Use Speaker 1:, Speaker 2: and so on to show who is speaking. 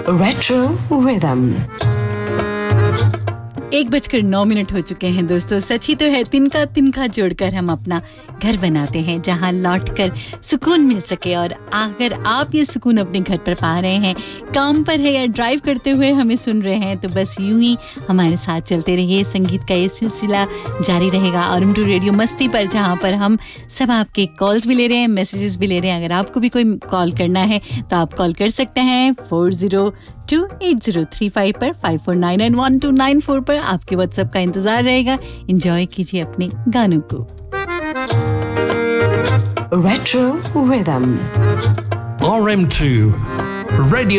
Speaker 1: Retro Rhythm.
Speaker 2: 1:09 हो चुके हैं दोस्तों। सच ही तो है, तिनका तिनका जोड़कर हम अपना घर बनाते हैं जहां लौटकर सुकून मिल सके। और अगर आप ये सुकून अपने घर पर पा रहे हैं, काम पर है या ड्राइव करते हुए हमें सुन रहे हैं, तो बस यूं ही हमारे साथ चलते रहिए। संगीत का ये सिलसिला जारी रहेगा RM2 रेडियो मस्ती पर, जहां पर हम सब आपके कॉल्स भी ले रहे हैं, मैसेजेस भी ले रहे हैं। अगर आपको भी कोई कॉल करना है तो आप कॉल कर सकते हैं 402803 पर, 54991294 पर। आपके व्हाट्सएप का इंतजार रहेगा। एंजॉय कीजिए अपने गानों को।
Speaker 1: Retro Rhythm.
Speaker 3: RM2 Radio